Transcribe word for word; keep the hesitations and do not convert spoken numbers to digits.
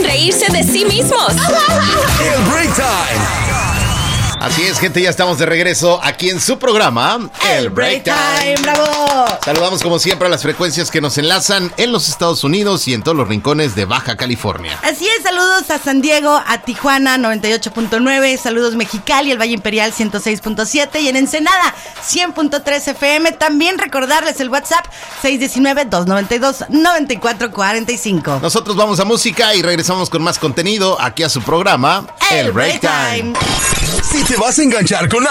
hacen reírse de sí mismos. El Break Time. Así es, gente, ya estamos de regreso aquí en su programa, El Break Time. ¡Bravo! Saludamos como siempre a las frecuencias que nos enlazan en los Estados Unidos y en todos los rincones de Baja California. Así es, saludos a San Diego, a Tijuana noventa y ocho punto nueve, saludos Mexicali, el Valle Imperial ciento seis punto siete y en Ensenada cien punto tres F M. También recordarles el WhatsApp seis uno nueve, dos nueve dos, nueve cuatro cuatro cinco. Nosotros vamos a música y regresamos con más contenido aquí a su programa, El, El Break Time. Time. Si te vas a enganchar con